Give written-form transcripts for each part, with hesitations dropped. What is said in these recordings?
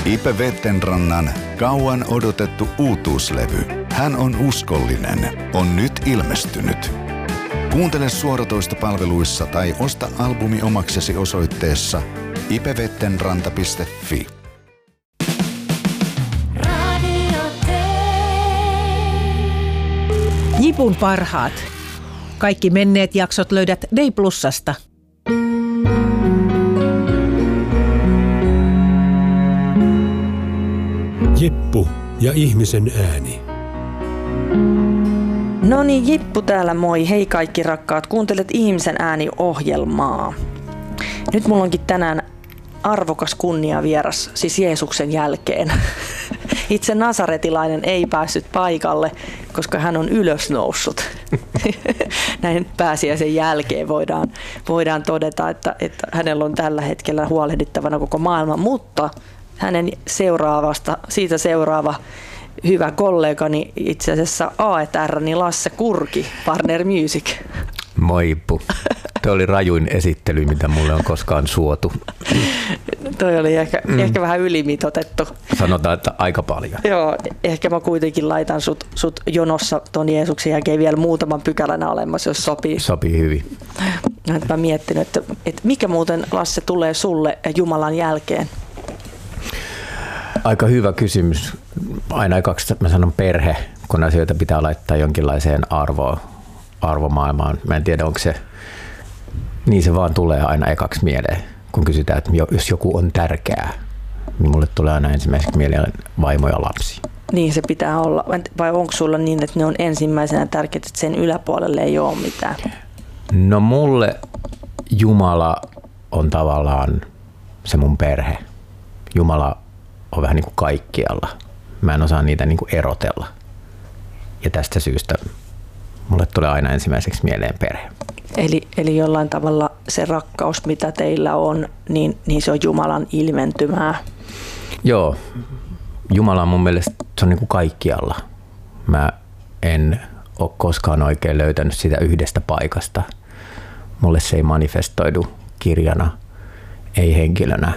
Ipe Vettenrannan kauan odotettu uutuuslevy Hän on uskollinen on nyt ilmestynyt. Kuuntele suoratoistopalveluissa tai osta albumi omaksesi osoitteessa ipevettenranta.fi. Jipun parhaat. Kaikki menneet jaksot löydät Day Plusasta. Jippu ja ihmisen ääni. No niin, Jippu täällä moi. Hei kaikki rakkaat. Kuuntelet Ihmisen ääni-ohjelmaa. Nyt mulla onkin tänään arvokas kunniavieras, siis Jeesuksen jälkeen. Itse nasaretilainen ei päässyt paikalle, koska hän on ylösnoussut. Näin pääsiäisen jälkeen voidaan todeta, että hänellä on tällä hetkellä huolehdittavana koko maailma, mutta hänen siitä seuraava hyvä kollegani itse asiassa A&R, Lasse Kurki, Partner Music. Moi Ippu. Tuo oli rajuin esittely, mitä mulle on koskaan suotu. Toi oli ehkä vähän ylimitoitettu. Sanotaan, että aika paljon. Joo, ehkä mä kuitenkin laitan sut jonossa ton Jeesuksen jälkeen vielä muutaman pykälän alemmas, jos sopii. Sopii hyvin. Mä miettinyt, että mikä muuten, Lasse, tulee sulle Jumalan jälkeen? Aika hyvä kysymys. Aina ekaksi mä sanon perhe, kun asioita pitää laittaa jonkinlaiseen arvomaailmaan. Mä en tiedä, onko se, niin se vaan tulee aina ekaksi mieleen, kun kysytään, että jos joku on tärkeää, niin mulle tulee aina ensimmäiseksi mieleen vaimo ja lapsi. Niin se pitää olla. Vai onko sulla niin, että ne on ensimmäisenä tärkeät, että sen yläpuolelle ei ole mitään? No mulle Jumala on tavallaan se mun perhe. Jumala on vähän niin kuin kaikkialla. Mä en osaa niitä niin kuin erotella. Ja tästä syystä mulle tulee aina ensimmäiseksi mieleen perhe. Eli jollain tavalla se rakkaus, mitä teillä on, niin se on Jumalan ilmentymää. Joo, Jumala on mun mielestä se on niin kuin kaikkialla. Mä en ole koskaan oikein löytänyt sitä yhdestä paikasta. Mulle se ei manifestoidu kirjana, ei henkilönä.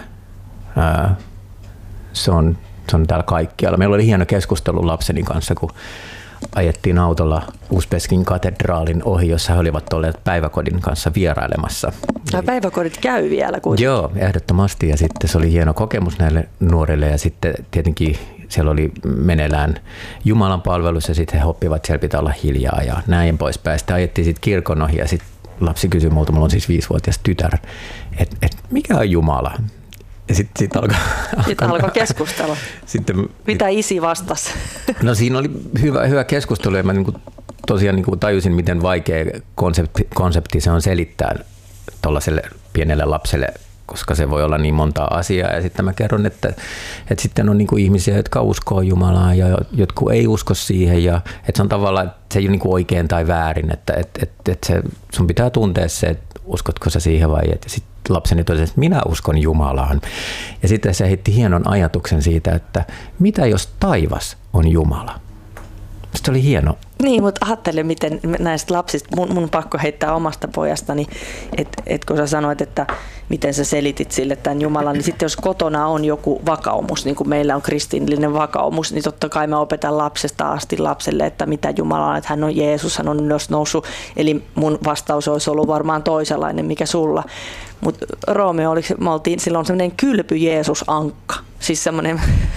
Se on täällä kaikkialla. Meillä oli hieno keskustelu lapseni kanssa, kun ajettiin autolla Uspeskin katedraalin ohi, jossa he olivat olleet päiväkodin kanssa vierailemassa. Päiväkodit käy vielä kuitenkin. Joo, ehdottomasti. Ja sitten se oli hieno kokemus näille nuorille. Ja sitten tietenkin siellä oli meneillään Jumalan palvelus ja sitten he oppivat, siellä pitää olla hiljaa ja näin poispäin. Sitten ajettiin sitten kirkon ohi ja sitten lapsi kysyi multa, mulla on siis 5-vuotias tytär, että mikä on Jumala? Ja sitten alkoi keskustella. Mitä isi vastasi? No siinä oli hyvä keskustelu ja mä tosiaan tajusin, miten vaikea konsepti se on selittää tuollaiselle pienelle lapselle, koska se voi olla niin monta asiaa. Ja sitten mä kerron, että sitten on ihmisiä, jotka uskoo Jumalaan ja jotkut ei usko siihen. Ja että se on tavallaan, että se ei ole oikein tai väärin, että sun pitää tuntea se, että uskotko sä siihen vai et. Lapseni totesi, että minä uskon Jumalaan. Ja sitten se heitti hienon ajatuksen siitä, että mitä jos taivas on Jumala? Se oli hieno. Niin, mutta ajattele, miten näistä lapsista, mun pakko heittää omasta pojastani, että kun sä sanoit, että miten sä selitit sille tämän Jumalan, niin sitten jos kotona on joku vakaumus, niin kuin meillä on kristillinen vakaumus, niin totta kai mä opetan lapsesta asti lapselle, että mitä Jumala on, että hän on Jeesus, hän on ylösnoussut. Eli mun vastaus olisi ollut varmaan toisenlainen, mikä sulla. Mutta Roomeo, me oltiin silloin semmoinen kylpy Jeesus-ankka, siis semmoinen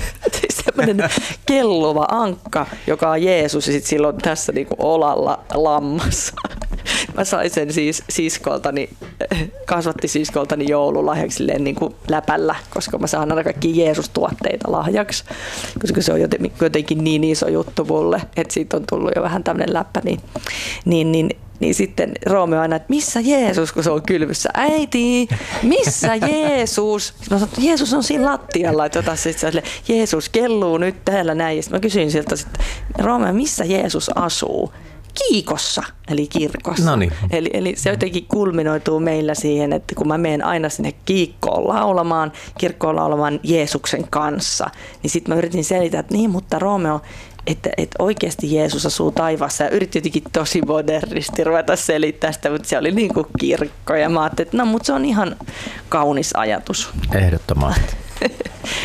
kelluva ankka, joka on Jeesus ja sitten silloin tässä niinku olalla lammas. Mä sain sen siis kasvattisiskoltani joululahjaksi silleen niin kuin läpällä, koska mä saan aina kaikki Jeesus-tuotteita lahjaksi, koska se on jotenkin niin iso juttu mulle, että siitä on tullut jo vähän tämmöinen läppä. Niin sitten Roomeo aina, että missä Jeesus, kun se on kylvyssä. Äiti, missä Jeesus? Sitten mä sanoin, että Jeesus on siinä lattialla. Että Jeesus kelluu nyt täällä näin. Ja sitten mä kysyin siltä, että Roomeo, missä Jeesus asuu? Kiikossa, eli kirkossa. Noniin. Eli se jotenkin kulminoituu meillä siihen, että kun mä menen aina sinne kirkkoon laulamaan Jeesuksen kanssa, niin sitten mä yritin selittää, että niin, mutta Roomeo, että oikeasti Jeesus asuu taivaassa ja yritin jotenkin tosi modernisti ruveta selittää sitä, mutta se oli niin kuin kirkko ja mä ajattelin, että no, mutta se on ihan kaunis ajatus. Ehdottomasti.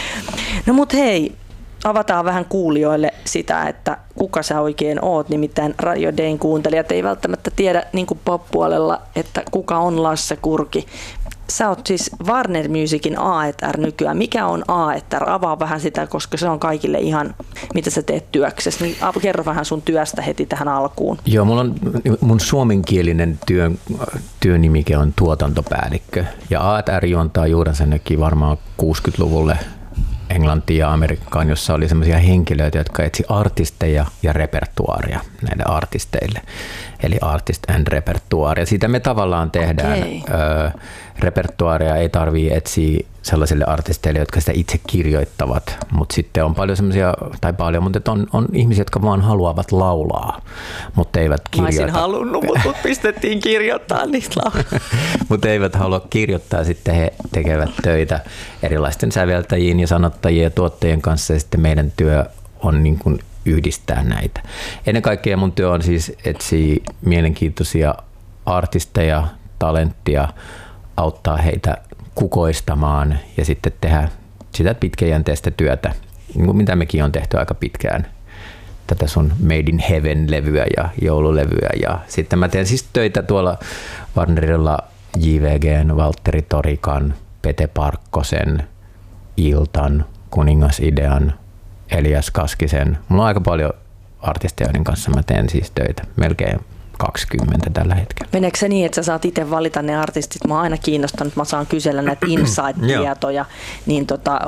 No mut hei, avataan vähän kuulijoille sitä, että kuka sä oikein oot, nimittäin Radio Dayn kuuntelijat ei välttämättä tiedä niin kuin pop-puolella, että kuka on Lasse Kurki. Sä oot siis Warner Musicin A&R nykyään. Mikä on A&R? Avaa vähän sitä, koska se on kaikille ihan, mitä sä teet työksessä. Niin kerro vähän sun työstä heti tähän alkuun. Joo, mun suomenkielinen työnimike on tuotantopäällikkö. Ja A&R juontaa juurensa varmaan 60-luvulle Englantiin ja Amerikkaan, jossa oli sellaisia henkilöitä, jotka etsi artisteja ja repertuaaria näille artisteille. Eli artist and repertoire. Ja siitä me tavallaan tehdään. Repertuaaria ei tarvitse etsiä sellaisille artisteille, jotka sitä itse kirjoittavat, mutta sitten on paljon semmoisia, mutta on ihmisiä, jotka vaan haluavat laulaa, mutta eivät kirjoita. Mä olisin halunnut, mutta pistettiin kirjoittaa niistä laulaa. Mutta eivät halua kirjoittaa, sitten he tekevät töitä erilaisten säveltäjien ja sanottajien ja tuottajien kanssa, ja sitten meidän työ on niin kuin yhdistää näitä. Ennen kaikkea mun työ on siis etsiä mielenkiintoisia artisteja, talenttia, auttaa heitä kukoistamaan ja sitten tehdä sitä pitkäjänteistä työtä, niin kuin mitä mekin on tehty aika pitkään. Tätä sun Made in Heaven-levyä ja joululevyä. Ja sitten mä teen siis töitä tuolla Warnerilla JVGn, Valtteri Torikan, Pete Parkkosen, Iltan, Kuningas-idean, Elias Kaskisen. Mulla on aika paljon artisteja, joiden kanssa mä teen siis töitä. Melkein 20 tällä hetkellä. Meneekö se niin, että sä saat itse valita ne artistit? Mä oon aina kiinnostanut, mä saan kysellä näitä inside-tietoja. Niin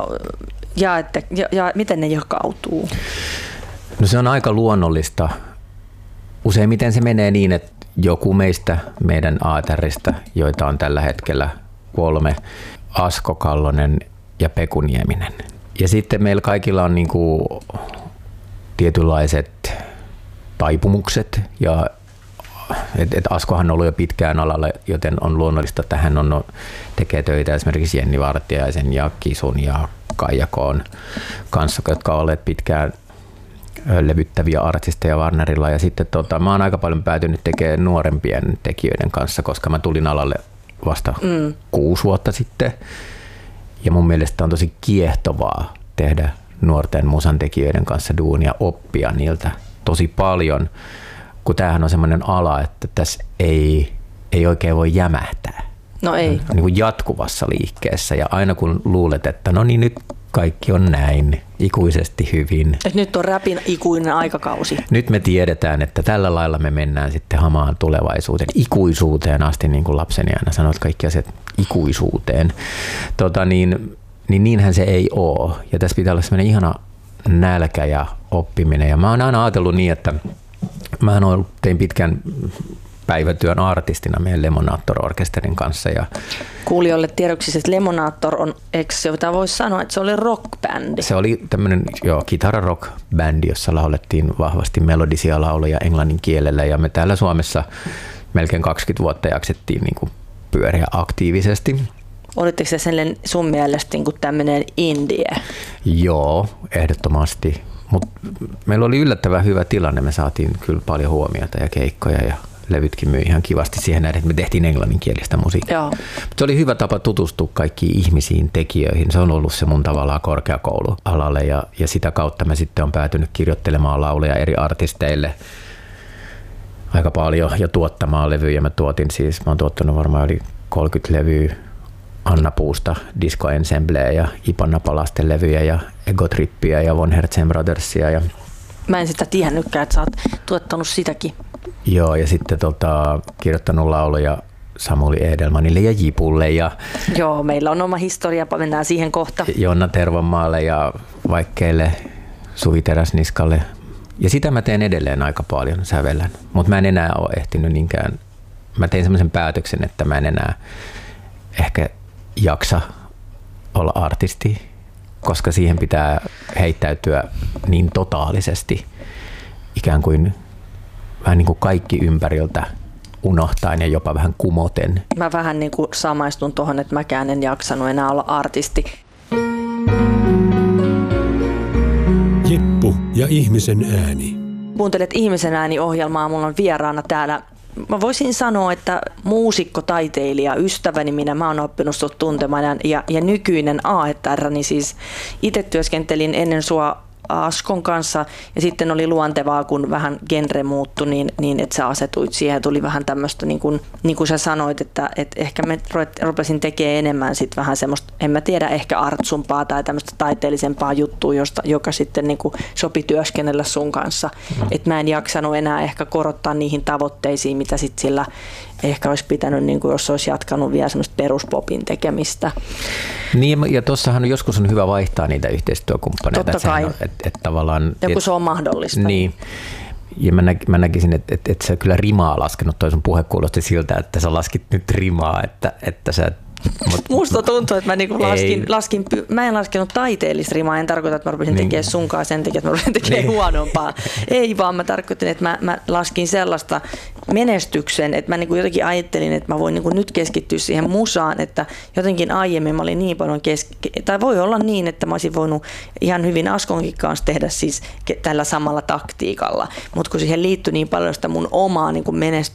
ja miten ne jakautuu? No se on aika luonnollista. Useimmiten se menee niin, että joku meistä, meidän A&Ristä, joita on tällä hetkellä 3, Asko Kallonen ja Peku Nieminen. Ja sitten meillä kaikilla on niinku tietynlaiset taipumukset ja Askohan on ollut jo pitkään alalla, joten on luonnollista, että hän tekee töitä esimerkiksi Jenni Vartiaisen ja Kisun ja Kaija Koon kanssa, jotka ovat olleet pitkään levyttäviä artisteja Warnerilla. Ja sitten mä oon aika paljon päätynyt tekemään nuorempien tekijöiden kanssa, koska mä tulin alalle vasta 6 vuotta sitten. Ja mun mielestä on tosi kiehtovaa tehdä nuorten musantekijöiden kanssa duunia, oppia niiltä tosi paljon, kun tämähän on semmoinen ala, että tässä ei oikein voi jämähtää. No ei. Niin kuin jatkuvassa liikkeessä ja aina kun luulet, että no niin nyt kaikki on näin ikuisesti hyvin. Nyt on räpin ikuinen aikakausi. Nyt me tiedetään, että tällä lailla me mennään sitten hamaan tulevaisuuteen, ikuisuuteen asti, niin kuin lapseni aina sanoo, että kaikki asiat ikuisuuteen. Niinhän se ei ole. Ja tässä pitää olla semmoinen ihana nälkä ja oppiminen. Ja mä oon aina ajatellut niin, että tein pitkän päivätyön artistina meidän Lemonator-orkesterin kanssa. Ja kuulijoille tiedoksi, että Lemonator on, eikö jota voisi sanoa, että se oli rockbändi? Se oli tämmöinen kitara-rock-bändi, jossa laulettiin vahvasti melodisia lauluja englannin kielellä. Ja me täällä Suomessa melkein 20 vuotta jaksettiin niin kuin pyöriä aktiivisesti. Olitteko se sellainen sun mielestä niin kuin tämmöinen indie? Joo, ehdottomasti. Mutta meillä oli yllättävän hyvä tilanne. Me saatiin kyllä paljon huomiota ja keikkoja ja levytkin myi ihan kivasti siihen näin, että me tehtiin englanninkielistä musiikkia. Se oli hyvä tapa tutustua kaikkiin ihmisiin, tekijöihin. Se on ollut se mun tavallaan korkeakoulualalle ja sitä kautta mä sitten on päätynyt kirjoittelemaan lauluja eri artisteille aika paljon ja tuottamaan levyjä. Mä oon tuottanut varmaan yli 30 levyä. Anna Puusta Disco Ensembleä ja Ipanna Palasten levyjä ja Ego Trippiä ja Von Herzen Brothersia. Ja mä en sitä tiennytkään, että sä oot tuottanut sitäkin. Joo, ja sitten kirjoittanut lauluja Samuli Edelmanille ja Jipulle. Joo, meillä on oma historia, mennään siihen kohta. Jonna Tervonmaalle ja Vaikkeille, Suvi Teräsniskalle. Ja sitä mä teen edelleen aika paljon, sävellän. Mutta mä en enää ole ehtinyt niinkään. Mä tein semmoisen päätöksen, että mä en enää ehkä jaksa olla artisti, koska siihen pitää heittäytyä niin totaalisesti, ikään kuin vähän niin kuin kaikki ympäriltä unohtaen ja jopa vähän kumoten. Mä vähän niin kuin samaistun tuohon, että mäkään en jaksanut enää olla artisti. Jeppu ja ihmisen ääni. Kuuntelet Ihmisen ääni -ohjelmaa. Mulla on vieraana täällä mä voisin sanoa, että muusikko, taiteilija, ystäväni, mä oon oppinut sut tuntemaan ja nykyinen A&R, niin siis itse työskentelin ennen sua Askon kanssa ja sitten oli luontevaa, kun vähän genre muuttui, niin että sä asetuit siihen. Tuli vähän tämmöistä, niin kuin sä sanoit, että ehkä me rupesin tekemään enemmän sit vähän semmoista, en mä tiedä, ehkä artsumpaa tai tämmöistä taiteellisempaa juttua, joka sitten niin kuin sopi työskennellä sun kanssa. Että mä en jaksanut enää ehkä korottaa niihin tavoitteisiin, mitä sitten sillä ehkä olisi pitänyt, niin kuin jos olisi jatkanut vielä semmoista peruspopin tekemistä. Niin, ja tuossahan joskus on hyvä vaihtaa niitä yhteistyökumppaneita. Totta kai. Tavallaan, ja kun se on mahdollista. Niin. Ja mä näkisin, että sä kyllä rimaa laskenut, toi sun puhe kuulosti siltä, että sä laskit nyt rimaa, että sä... Musta tuntuu, että mä niinku mä en laskenut taiteellista rimaa, en tarkoita, että mä rupesin tekemään sunkaan sen takia, että mä rupesin tekemään huonompaa. Ei, vaan mä tarkoitin, että mä laskin sellaista menestyksen, että mä niinku jotenkin ajattelin, että mä voin niinku nyt keskittyä siihen musaan, että jotenkin aiemmin mä olin niin paljon tai voi olla niin, että mä olisin voinut ihan hyvin Askonkin kanssa tehdä siis tällä samalla taktiikalla, mutta kun siihen liittyi niin paljon sitä mun omaa niinku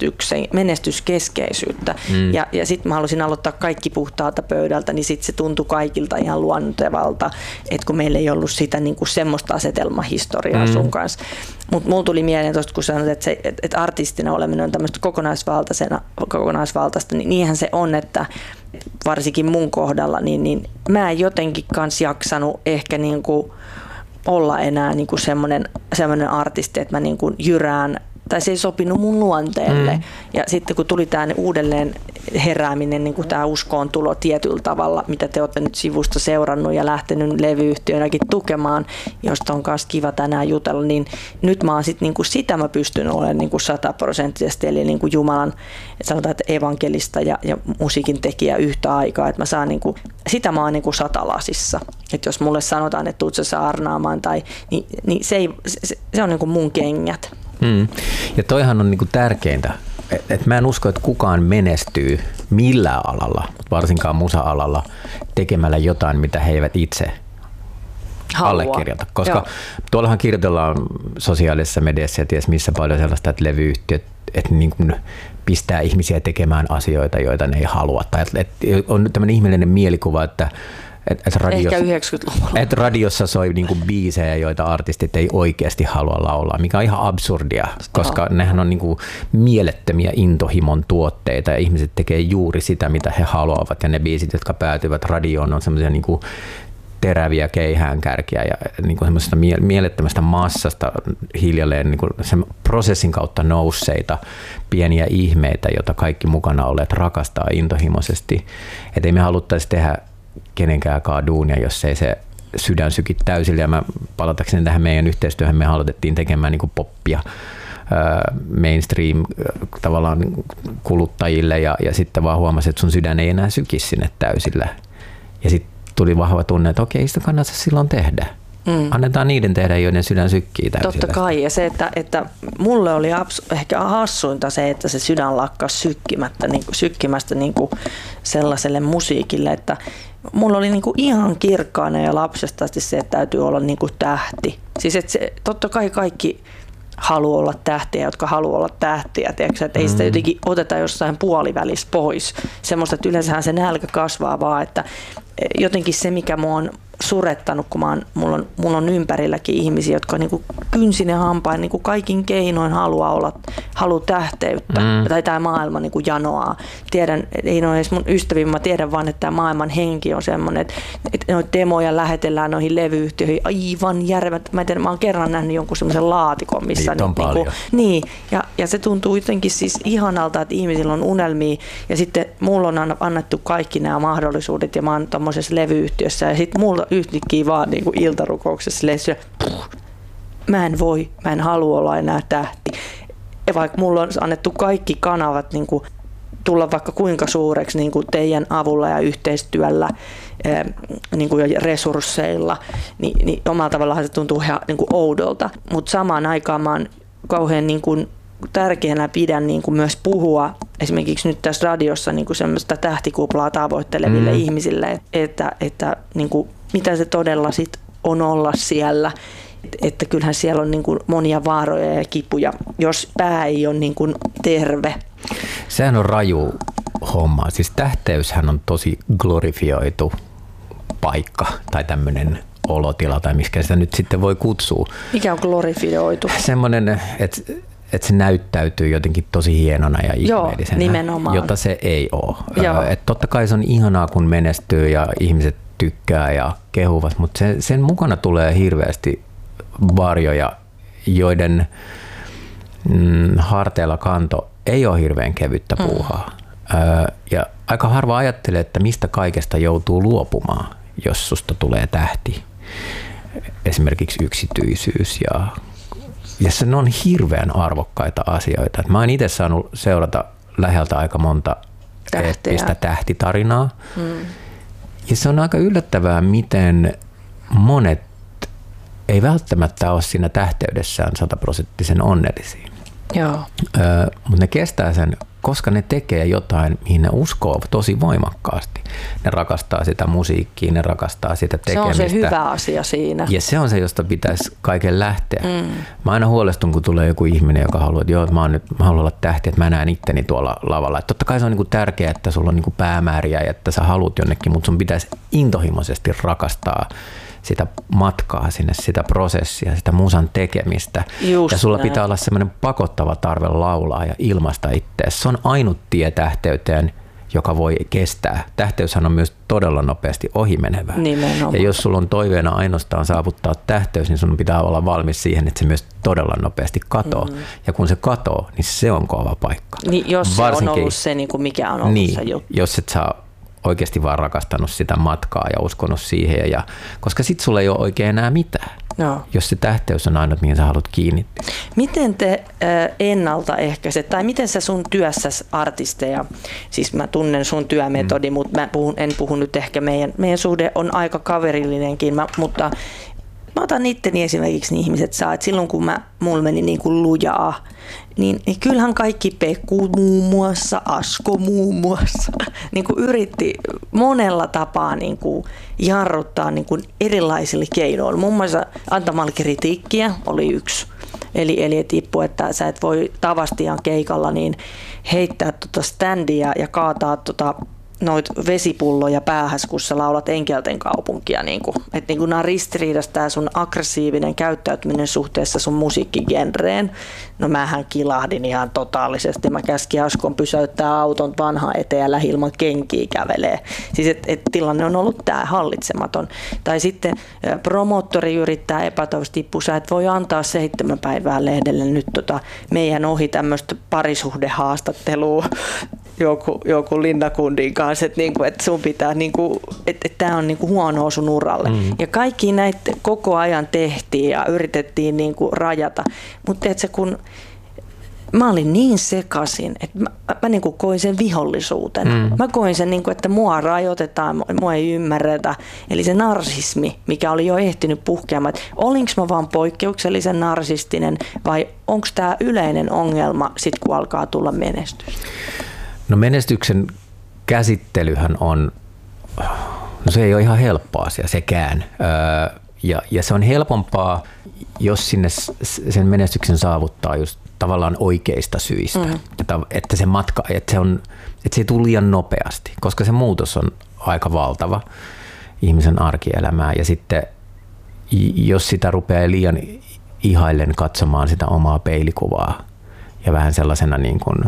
menestyskeskeisyyttä ja sitten mä halusin aloittaa kaikki puhtaalta pöydältä, niin sitten se tuntui kaikilta ihan luontevalta, että kun meillä ei ollut sitä niinku semmoista asetelmahistoriaa sun kanssa. Mutta mulla tuli mieleen tuosta, kun sanoit, että artistina oleminen on tämmöistä kokonaisvaltaista, niin niinhän se on, että varsinkin mun kohdalla, niin mä en jotenkin kans jaksanut ehkä niinku olla enää niinku semmoinen artisti, että mä niinku jyrään, tai se ei sopinut mun luonteelle. Ja sitten kun tuli tämä uudelleen herääminen, niin kuin tämä uskoon tulo tietyllä tavalla, mitä te olette nyt sivusta seurannut ja lähtenyt levyyhtiönäkin tukemaan, josta on myös kiva tänään jutella, niin nyt mä oon sitten niin kuin sitä mä pystyn olemaan niin kuin 100%, eli niin kuin Jumalan, sanotaan, että evankelista ja musiikin tekijä yhtä aikaa, että mä saan niin kuin, sitä mä oon niin kuin satalasissa. Että jos mulle sanotaan, että tuut sä saarnaamaan, niin se on niin kuin mun kengät. Ja toihan on niinku tärkeintä, että mä en usko, että kukaan menestyy millään alalla, varsinkaan musa-alalla, tekemällä jotain, mitä he eivät itse allekirjoita. Koska tuollahan kirjoitellaan sosiaalisessa mediassa ja ties missä paljon sellaista, että levyyhtiöt niin kuin pistää ihmisiä tekemään asioita, joita ne ei halua. Tai on tämmöinen ihmeellinen mielikuva, että ehkä 90-luvulla. Että radiossa soi niinku biisejä, joita artistit ei oikeasti halua laulaa, mikä on ihan absurdia, koska nehän on niinku mielettömiä intohimon tuotteita ja ihmiset tekee juuri sitä, mitä he haluavat. Ja ne biisit, jotka päätyvät radioon, on semmoisia niinku teräviä keihäänkärkiä ja niinku semmoisesta mielettömästä massasta hiljalleen niinku sen prosessin kautta nousseita pieniä ihmeitä, joita kaikki mukana olleet rakastaa intohimoisesti. Että ei me haluttaisi tehdä kenenkään duunia, jos ei se sydän syki täysille. Ja mä palatakseni tähän meidän yhteistyöhön, me aloitettiin tekemään niin kuin poppia mainstream tavallaan kuluttajille ja sitten vaan huomasin, että sun sydän ei enää syki sinne täysille. Ja sitten tuli vahva tunne, että okei, sitä kannattaa silloin tehdä. Annetaan niiden tehdä, joiden sydän sykkii täysille. Totta kai, ja se, että mulle oli ehkä hassuinta se, että se sydän lakkasi sykkimästä niin kuin sellaiselle musiikille, että mulla oli niin kuin ihan kirkkaana ja lapsesta asti se, että täytyy olla niin kuin tähti. Siis että totta kai kaikki haluaa olla tähtiä, jotka haluaa olla tähtiä, tiedätkö? Että ei sitä jotenkin oteta jossain puolivälissä pois. Semmoista, että yleensähän se nälkä kasvaa vaan, että jotenkin se, mikä mua on surettanut, kun mulla on ympärilläkin ihmisiä, jotka niinku kynsinen hampain niinku kaikin keinoin haluaa tähteyttä. Tai tämä maailma niinku janoaa. Tiedän, ei ole edes mun ystäviä, mä tiedän vaan, että tämä maailman henki on semmoinen, että noita demoja lähetellään noihin levyyhtiöihin aivan järvet. Mä oon kerran nähnyt jonkun semmoisen laatikon, missä ja se tuntuu jotenkin siis ihanalta, että ihmisillä on unelmia ja sitten mulla on annettu kaikki nämä mahdollisuudet ja mä oon tommosessa levyyhtiössä ja sitten mulla yhtäkkiä vaan niin kuin iltarukouksessa mä en halua olla enää tähti. Ja vaikka mulla on annettu kaikki kanavat niin kuin tulla vaikka kuinka suureksi niin kuin teidän avulla ja yhteistyöllä niin kuin resursseilla, niin omalla tavallaan se tuntuu ihan niin kuin oudolta. Mutta samaan aikaan mä oon kauhean niin kuin tärkeänä pidän niin kuin myös puhua esimerkiksi nyt tässä radiossa niin kuin semmoista tähtikuplaa tavoitteleville ihmisille, että niin kuin, mitä se todella sit on olla siellä. Että kyllähän siellä on niin kuin monia vaaroja ja kipuja. Jos pää ei ole niin kuin terve, Sehän on raju homma. Siis tähteyshän on tosi glorifioitu paikka tai tämmöinen olotila tai miskä sitä nyt sitten voi kutsua. Mikä on glorifioitu? Semmoinen, että se näyttäytyy jotenkin tosi hienona ja ihmeellisenä, nimenomaan. Jota se ei ole. Et totta kai se on ihanaa, kun menestyy ja ihmiset tykkää ja kehuvat, mutta sen mukana tulee hirveästi varjoja, joiden harteilla kanto ei ole hirveän kevyttä puuhaa. Ja aika harva ajattelee, että mistä kaikesta joutuu luopumaan, jos susta tulee tähti. Esimerkiksi yksityisyys ja se on hirveän arvokkaita asioita. Mä oon itse saanut seurata läheltä aika monta eeppistä tähtitarinaa. Ja se on aika yllättävää, miten monet ei välttämättä ole siinä tähteydessään 100% onnellisia. Mutta ne kestää sen, koska ne tekee jotain, mihin ne uskoo tosi voimakkaasti. Ne rakastaa sitä musiikkia, ne rakastaa sitä tekemistä. Se on se hyvä asia siinä. Ja se on se, josta pitäisi kaiken lähteä. Mä aina huolestun, kun tulee joku ihminen, joka haluaa, että mä haluan olla tähti, että mä näen itteni tuolla lavalla. Että totta kai se on tärkeää, että sulla on päämääriä ja että sä haluat jonnekin, mutta sun pitäisi intohimoisesti rakastaa sitä matkaa sinne, sitä prosessia, sitä musan tekemistä. Just ja sulla näin. pitää olla semmoinen pakottava tarve laulaa ja ilmaista itseäsi. Se on ainut tie tähteyteen, joka voi kestää. Tähteyshän on myös todella nopeasti ohimenevää. Nimenomaan. Ja jos sulla on toiveena ainoastaan saavuttaa tähteys, niin sun pitää olla valmis siihen, että se myös todella nopeasti katoo. Ja kun se katoo, niin se on kova paikka. Niin, jos se on ollut se, mikä on ollut se juttu. Jos et saa oikeasti vaan rakastanut sitä matkaa ja uskonut siihen, koska sit sulla ei ole oikein enää mitään, jos se tähteys on ainut, mihin sä haluat kiinnittää. Miten te ennaltaehkäiset, tai miten sä sun työssäsi artisteja, siis mä tunnen sun työmetodi, mutta en puhu nyt ehkä, meidän suhde on aika kaverillinenkin, mutta mä otan itteni esimerkiksi niin ihmiset saa, että silloin kun mulla meni niin kuin lujaa, niin kyllähän kaikki Pekku muun muassa, Asko muun muassa, niin kuin yritti monella tapaa niin kuin jarruttaa niin kuin erilaisilla keinoilla. Muun muassa antamalla kritiikkiä oli yksi. Eli tippu, että sä et voi Tavastian keikalla niin heittää standia ja kaataa noit vesipulloja päähäs, kun sä laulat Enkelten kaupunkia. Että nämä on ristiriidassa tämä sun aggressiivinen käyttäytyminen suhteessa sun musiikkigenreen. No mähän kilahdin ihan totaalisesti. Mä käskin Askon pysäyttää auton vanhaan eteen ja lähi ilman kenkiä kävelee. Siis tilanne on ollut tää hallitsematon. Tai sitten promottori yrittää epätoivosti tippu, sä et voi antaa 7 päivää lehdelle nyt meidän ohi tämmöistä parisuhdehaastattelua joku linnakundin kanssa, että sun pitää, että tämä on huonoa sun uralle. Ja kaikki näitä koko ajan tehtiin ja yritettiin rajata. Mutta tiedätkö, kun mä olin niin sekaisin, että mä koin sen vihollisuutena. Mä koin sen, että mua rajoitetaan, mua ei ymmärretä. Eli se narsismi, mikä oli jo ehtinyt puhkeamaan, että olinko mä vaan poikkeuksellisen narsistinen vai onko tämä yleinen ongelma sit kun alkaa tulla menestys? No menestyksen käsittelyhän on, no se ei ole ihan helppo asia sekään. Ja se on helpompaa, jos sinne sen menestyksen saavuttaa just tavallaan oikeista syistä. Että se matka, että se ei tule liian nopeasti, koska se muutos on aika valtava ihmisen arkielämää. Ja sitten jos sitä rupeaa liian ihaillen katsomaan sitä omaa peilikuvaa ja vähän sellaisena niin kuin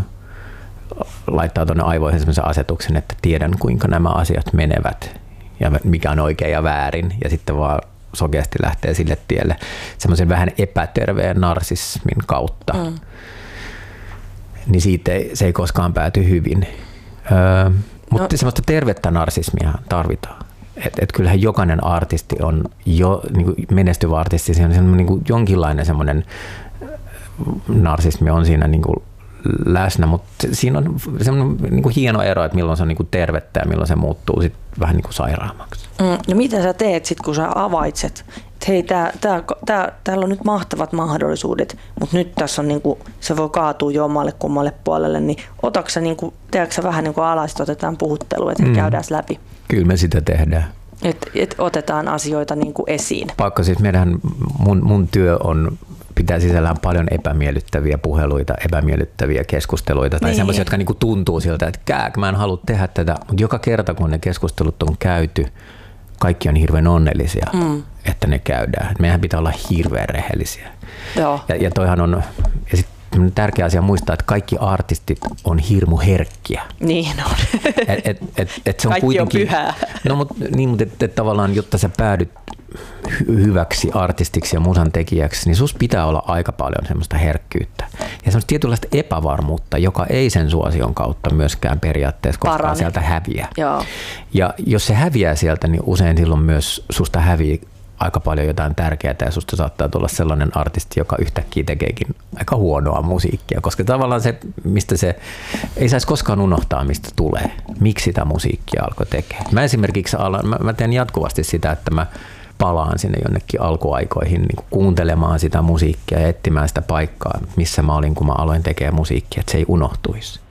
laittaa tuonne aivoihin sellaisen asetuksen, että tiedän kuinka nämä asiat menevät ja mikä on oikein ja väärin ja sitten vaan sokeasti lähtee sille tielle semmoisen vähän epäterveen narsismin kautta, niin siitä se ei koskaan pääty hyvin. Mutta semmoista tervettä narsismia tarvitaan. Et kyllähän jokainen artisti on niin menestyvä artisti, siinä on niin jonkinlainen semmoinen narsismi on siinä niin kuin läsnä, mutta siinä on semmoinen niin kuin hieno ero, että milloin se on niin kuin tervettä ja milloin se muuttuu sit vähän niin kuin sairaammaksi. No mitä sä teet sitten, kun sä avaitset, että hei, täällä on nyt mahtavat mahdollisuudet, mutta nyt tässä on niin kuin, se voi kaatua jommalle kummalle puolelle, niin otatko sä, niin kuin, teekö sä vähän niin kuin alas, otetaan puhuttelua, että käydään läpi? Kyllä me sitä tehdään. Et otetaan asioita niin kuin esiin. Pakko siis mun työ on pitää sisällään paljon epämiellyttäviä puheluita, epämiellyttäviä keskusteluita tai semmoisia, jotka niinku tuntuu siltä, että mä en halua tehdä tätä, mutta joka kerta kun ne keskustelut on käyty, kaikki on hirveän onnellisia, että ne käydään. Meidän pitää olla hirveän rehellisiä. Joo. Ja toihan on, ja sit tärkeä asia muistaa, että kaikki artistit on hirmu herkkiä. Niin on. Se on kaikki kuitenkin, on pyhää. No, mutta tavallaan, jotta sä päädyt hyväksi artistiksi ja musan tekijäksi, niin sus pitää olla aika paljon semmoista herkkyyttä. Ja semmoista tietynlaista epävarmuutta, joka ei sen suosion kautta myöskään periaatteessa koskaan sieltä häviä. Joo. Ja jos se häviää sieltä, niin usein silloin myös susta häviää aika paljon jotain tärkeää ja susta saattaa tulla sellainen artisti, joka yhtäkkiä tekeekin aika huonoa musiikkia, koska tavallaan se, mistä se ei saisi koskaan unohtaa, mistä tulee, miksi sitä musiikkia alkoi tekemään. Mä esimerkiksi mä teen jatkuvasti sitä, että mä palaan sinne jonnekin alkuaikoihin niin kuuntelemaan sitä musiikkia ja etsimään sitä paikkaa, missä mä olin, kun mä aloin tekemään musiikkia, että se ei unohtuisi.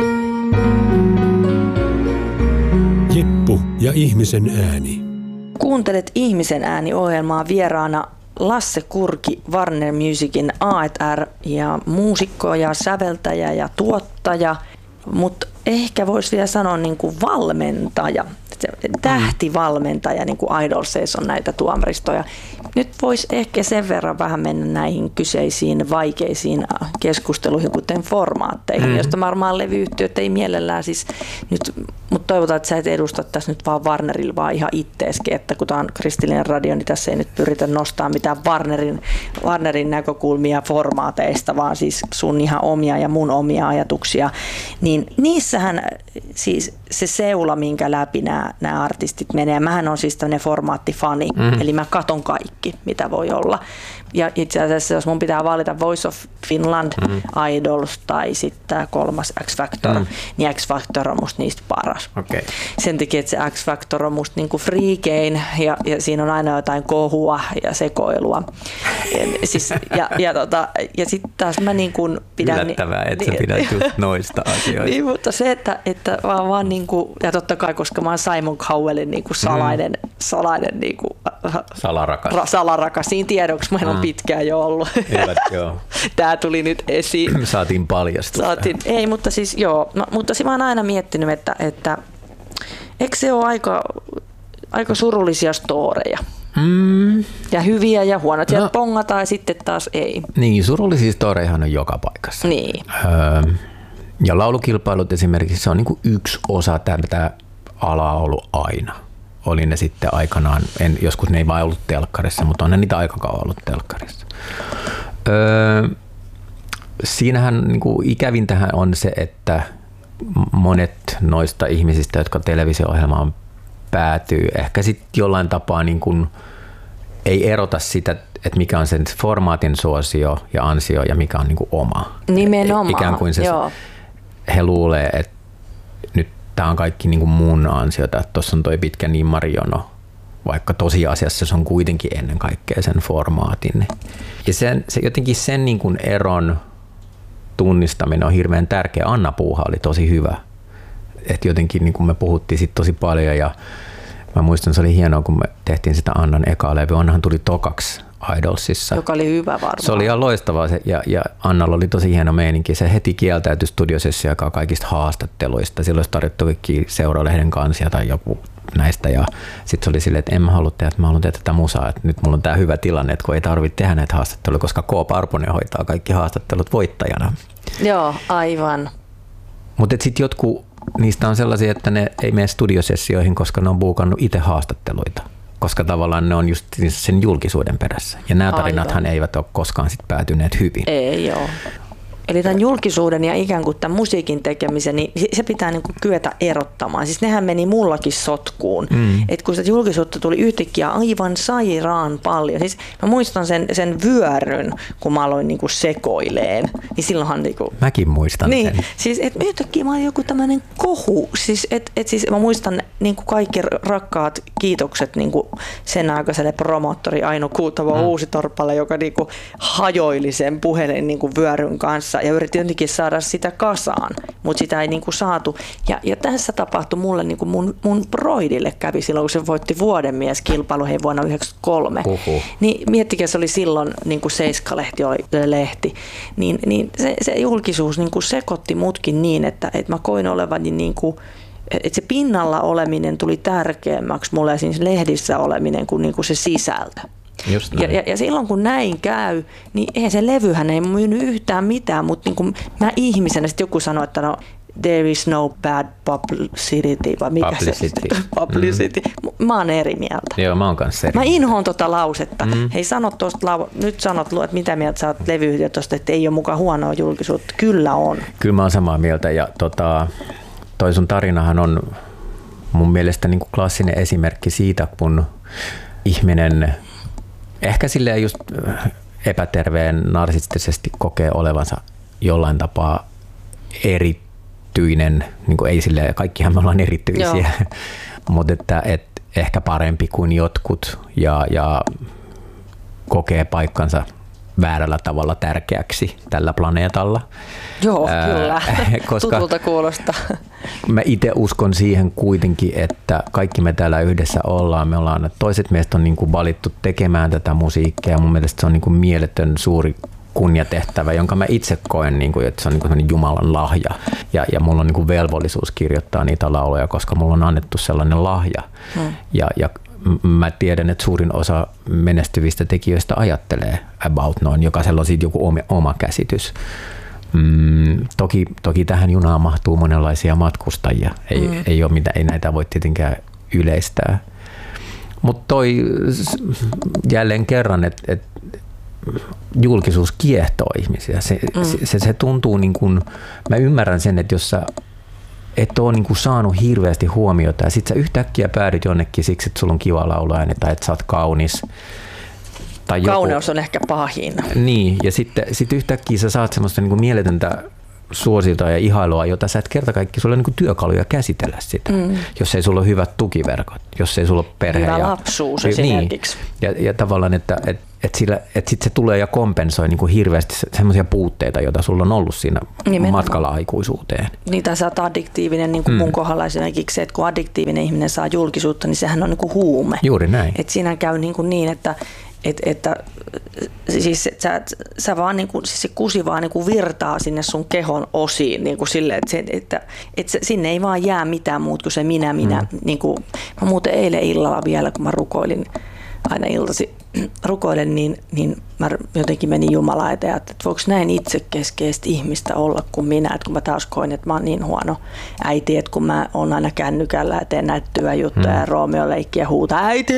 Jeppu ja ihmisen ääni. Kuuntelet Ihmisen ääni-ohjelmaa, vieraana Lasse Kurki, Warner Musicin A&R ja muusikko ja säveltäjä ja tuottaja, mutta ehkä voisi vielä sanoa niin kuin valmentaja, tähtivalmentaja, niin kuin Idolseissa on näitä tuomaristoja. Nyt voisi ehkä sen verran vähän mennä näihin kyseisiin vaikeisiin keskusteluihin, kuten formaatteihin, josta varmaan levyyhtiöt ei mielellään siis nyt, mutta toivotaan, että sä et edusta tässä nyt vaan Warnerilla, vaan ihan itteeskin, että kun tämä on kristillinen radio, niin tässä ei nyt pyritä nostaa mitään Warnerin näkökulmia formaateista, vaan siis sun ihan omia ja mun omia ajatuksia, niin niissähän siis se seula, minkä läpi nämä artistit menee. Mähän on siis tämmöinen formaattifani, eli mä katon kaikki, mitä voi olla. Ja itse asiassa, jos mun pitää valita Voice of Finland, Idols tai sitten kolmas X Factor, niin X Factor on musta niistä paras. Okay. Sen takia, että se X Factor on musta niinku friikein ja siinä on aina jotain kohua ja sekoilua. Ja sitten taas mä niin kuin pidän... Yllättävää, että sä pidät just noista asioista. Niin, mutta se, että vaan niin kuin, ja totta kai, koska mä oon Simon Cowellin niin kuin salainen niin kuin, salarakas. Siinä tiedoksi meillä on pitkään jo ollut. Tämä tuli nyt esiin. Saatiin paljastusta. Ei, mutta siis joo. No, mutta mä oon aina miettinyt, että eikö se ole aika surullisia storeja? Ja hyviä ja huonoja. Sieltä pongataan ja sitten taas ei. Niin, surullisia storejahan on joka paikassa. Niin. Ja laulukilpailut esimerkiksi, se on niin kuin yksi osa tätä alaa ollut aina. Oli ne sitten aikanaan, joskus ne ei vaan ollut telkkarissa, mutta on ne niitä aika kauan ollut telkkarissa. Siinähän niin kuin ikävintähän on se, että monet noista ihmisistä, jotka televisio-ohjelmaan päätyy, ehkä sitten jollain tapaa niin kuin ei erota sitä, että mikä on sen formaatin suosio ja ansio ja mikä on niin kuin oma. Nimenomaan, ikään kuin se, he luulee, että nyt tämä on kaikki niin kuin mun ansiota, että tuossa on toi pitkä nimmarijono, vaikka tosiasiassa se on kuitenkin ennen kaikkea sen formaatin. Ja se jotenkin sen niin kuin eron tunnistaminen on hirveän tärkeä. Anna Puuha oli tosi hyvä. Että jotenkin niin kuin me puhuttiin siitä tosi paljon ja mä muistan, se oli hienoa, kun me tehtiin sitä Annan ekaa levy. Annahan tuli tokaksi Idolsissa. Joka oli hyvä varmaan. Se oli ihan loistavaa ja Annalla oli tosi hieno meininki. Se heti kieltäytyi studiosessioon kaikista haastatteluista. Silloin olisi tarjottu kaikki Seuralehden kansia tai joku näistä. Ja sitten se oli silleen, että en mä halua tehdä, että mä haluan tehdä tätä musaa. Että nyt mulla on tää hyvä tilanne, että kun ei tarvitse tehdä näitä haastatteluja, koska K. Parponen hoitaa kaikki haastattelut voittajana. Joo, aivan. Mutta sitten jotkut niistä on sellaisia, että ne ei mene studiosessioihin, koska ne on buukannut itse haastatteluita. Koska tavallaan ne on just sen julkisuuden perässä. Ja nämä tarinathan eivät ole koskaan sit päätyneet hyvin. Ei joo. Eli tämän julkisuuden ja ikään kuin tämän musiikin tekemisen, niin se pitää niin kuin kyetä erottamaan. Siis nehän meni mullakin sotkuun. Että kun sitä julkisuutta tuli yhtäkkiä aivan sairaan paljon. Siis mä muistan sen vyöryn, kun mä aloin niin kuin sekoileen. Niin silloinhan niin kuin... Mäkin muistan niin, sen. Siis että yhtäkkiä mä olin joku tämmöinen kohu. Siis, siis mä muistan niin kuin kaikki rakkaat kiitokset niin kuin sen aikaiselle promottori Aino Kuutavo Uusitorpalle, joka niin kuin hajoili sen puhelin niin kuin vyöryn kanssa. kanssa ja yritin jotenkin saada sitä kasaan, mutta sitä ei niin kuin saatu. Ja tässä tapahtui mulle, niin kuin mun broidille kävi silloin, kun se voitti vuodenmieskilpailu vuonna 1993. Niin miettikää, se oli silloin niin kuin Seiska-lehti oli lehti. Niin se julkisuus niin kuin sekoitti mutkin niin, että mä koin olevani niin kuin, että se pinnalla oleminen tuli tärkeämmäksi mulle ja siinä lehdissä oleminen kuin niinku se sisältö. Ja silloin kun näin käy, niin eihän se levyhän ei myynyt yhtään mitään, mutta niin mä ihmisenä, sitten joku sanoi, että no, there is no bad publicity, vai mikä publicity. Mä oon eri mieltä. Joo, mä oon kanssa eri. Mä inhoon tota lausetta. Hei, sanot tuosta, nyt sanot, että mitä mieltä sä oot levyyhtiö tuosta, että ei ole mukaan huonoa julkisuutta. Kyllä on. Kyllä mä oon samaa mieltä ja toi sun tarinahan on mun mielestä niin kuin klassinen esimerkki siitä, kun ihminen ehkä silleen just epäterveen narsistisesti kokee olevansa jollain tapaa erityinen, niin kuin ei silleen, kaikkihan me ollaan erityisiä, mutta että ehkä parempi kuin jotkut ja kokee paikkansa väärällä tavalla tärkeäksi tällä planeetalla. Joo, kyllä. Koska tutulta kuulostaa. Mä itse uskon siihen kuitenkin, että kaikki me täällä yhdessä ollaan. Toiset meistä on niin kuin valittu tekemään tätä musiikkia. Mun mielestä se on niin kuin mieletön suuri kunniatehtävä, jonka mä itse koen, niin kuin, että se on niin kuin Jumalan lahja. Ja mulla on niin kuin velvollisuus kirjoittaa niitä lauloja, koska mulla on annettu sellainen lahja. Ja mä tiedän, että suurin osa menestyvistä tekijöistä ajattelee about noin. Jokaisella on siitä joku oma käsitys. Toki tähän junaan mahtuu monenlaisia matkustajia. Ei näitä voi tietenkään yleistää. Mutta toi jälleen kerran, että julkisuus kiehtoo ihmisiä. Se tuntuu niin kuin, mä ymmärrän sen, että jos sä et ole niin kuin saanut hirveästi huomiota ja sit sä yhtäkkiä päädyt jonnekin siksi, että sulla on kiva laulaääni tai että sä oot kaunis. Tai kauneus on ehkä pahin. Niin, ja sitten yhtäkkiä sä saat semmoista niin kuin mieletöntä suosiota ja ihailua, jota sä et kerta kaikki, sulla on niin kuin työkaluja käsitellä sitä, jos ei sulla ole hyvät tukiverkot, jos ei sulla ole perhe. Hyvä lapsuus esimerkiksi. Niin, ja tavallaan, että sitten se tulee ja kompensoi niin kuin hirveästi semmoisia puutteita, joita sulla on ollut siinä matkalla aikuisuuteen. Niin, tai sä oot addiktiivinen, niin kuin mun kohdalla esimerkiksi se, että kun addiktiivinen ihminen saa julkisuutta, niin sehän on niin kuin huume. Juuri näin. Että siinä käy niin, että siis sä vaan niinku, siis se kusi vaan niinku virtaa sinne sun kehon osiin niinku sille, että sinne ei vaan jää mitään muut kuin se minä. Niinku, mä muuten eilen illalla vielä, kun mä rukoilin aina iltasi rukoilen, niin mä jotenkin menin Jumalaan eteen, että voiko näin itsekeskeistä ihmistä olla kuin minä, että kun mä taas koin, että mä oon niin huono äiti, että kun mä oon aina kännykällä ja teen näitä työjuttuja ja Roomeo leikkiä huutaa, äiti,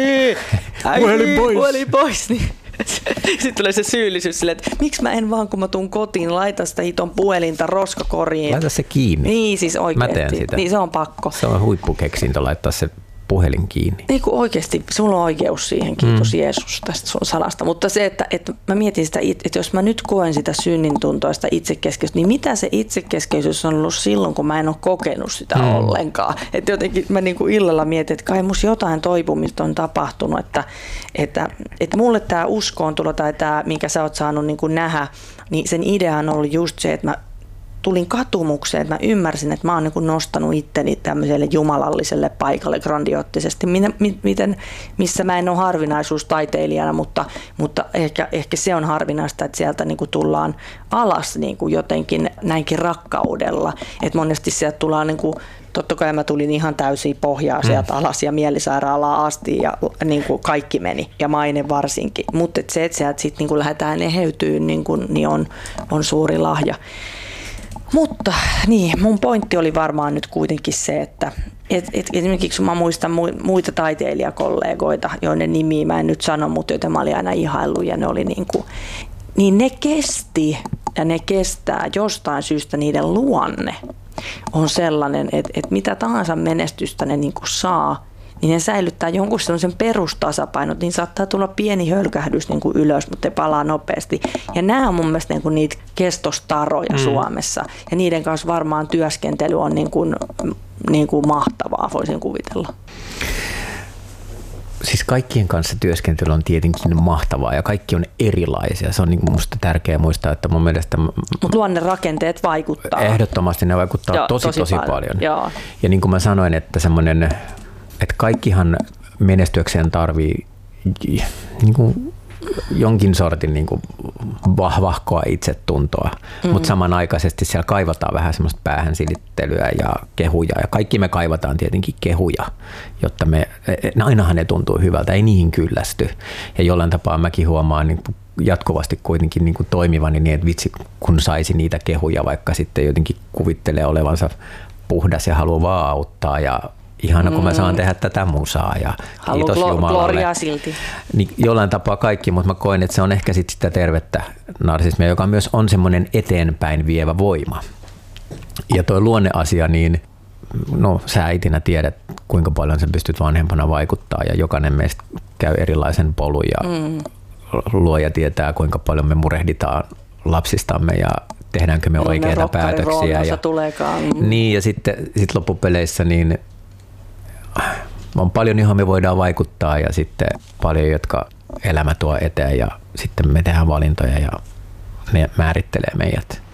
puhelin pois, niin sitten tulee se syyllisyys silleen, että miksi mä en vaan, kun mä tuun kotiin, laita sitä hiton puhelinta roskakoriin. Laita se kiinni. Niin, siis oikeasti. Mä teen sitä. Niin, se on pakko. Se on huippukeksintö laittaa se puhelin kiinni. Niin kuin oikeasti, sulla on oikeus siihen, kiitos Jeesus tästä sun sanasta. Mutta se, että mä mietin sitä, että jos mä nyt koen sitä synnintuntoista itsekeskeisyys, niin mitä se itsekeskeisyys on ollut silloin, kun mä en ole kokenut sitä ollenkaan. Että jotenkin mä niin kuin illalla mietin, että kai musta jotain toipumista on tapahtunut, että mulle tämä uskoontulo tai tämä, minkä sä oot saanut niin kuin nähdä, niin sen idea on ollut just se, että mä tulin katumukseen, että mä ymmärsin, että mä oon niin nostanut itteni tämmöiselle jumalalliselle paikalle grandioottisesti, missä mä en ole harvinaisuustaiteilijana, mutta ehkä se on harvinaista, että sieltä niin kuin tullaan alas niin kuin jotenkin näinkin rakkaudella. Että monesti sieltä tullaan, niin kuin, totta kai mä tulin ihan täysin pohjaa sieltä alas ja mielisairaalaa asti ja niin kuin kaikki meni ja maine varsinkin. Mutta se, että sieltä sitten niin kuin lähdetään eheytyyn, niin on suuri lahja. Mutta niin, mun pointti oli varmaan nyt kuitenkin se, että esimerkiksi mä muistan muita taiteilijakollegoita, joiden nimiä mä en nyt sano, mutta joita mä olin aina ihaillut ja ne oli niin ne kesti ja ne kestää jostain syystä, niiden luonne on sellainen, että mitä tahansa menestystä ne niin kuin saa, niin ne säilyttää jonkun sellaisen perustasapainon, niin saattaa tulla pieni hölkähdys niin kuin ylös, mutta ne palaa nopeasti. Ja nämä on mun mielestä niin kuin niitä kestostaroja Suomessa, ja niiden kanssa varmaan työskentely on niin kuin mahtavaa, voisin kuvitella. siis kaikkien kanssa työskentely on tietenkin mahtavaa ja kaikki on erilaisia. Se on niin kuin musta tärkeää muistaa, että mun mielestä... Mutta luonnerakenteet vaikuttaa. Ehdottomasti ne vaikuttaa Joo, tosi paljon. Joo. Ja niin kuin mä sanoin, että semmoinen, että kaikkihan menestyäkseen tarvii niin kuin jonkin sortin niin kuin vahvahkoa itsetuntoa, mutta samanaikaisesti siellä kaivataan vähän semmoista päähän silittelyä ja kehuja, ja kaikki me kaivataan tietenkin kehuja, jotta ainahan ne tuntuu hyvältä, ei niihin kyllästy, ja jollain tapaa mäkin huomaan niin jatkuvasti kuitenkin niin kuin toimivani niin, että vitsi kun saisi niitä kehuja, vaikka sitten jotenkin kuvittelee olevansa puhdas ja haluaa vaan auttaa, ja ihana, kun mä saan tehdä tätä musaa ja kiitos Jumalalle. Silti. Niin jollain tapaa kaikki, mutta mä koen, että se on ehkä sitä tervettä narsismia, joka myös on semmoinen eteenpäin vievä voima. Ja toi luonneasia, niin no sä äitinä tiedät, kuinka paljon sä pystyt vanhempana vaikuttaa ja jokainen meistä käy erilaisen polun ja luoja tietää, kuinka paljon me murehditaan lapsistamme ja tehdäänkö me oikeita päätöksiä. Ja, niin, ja sitten loppupeleissä niin on paljon, johon me voidaan vaikuttaa ja sitten paljon, jotka elämä tuo eteen ja sitten me tehdään valintoja ja ne määrittelee meidät.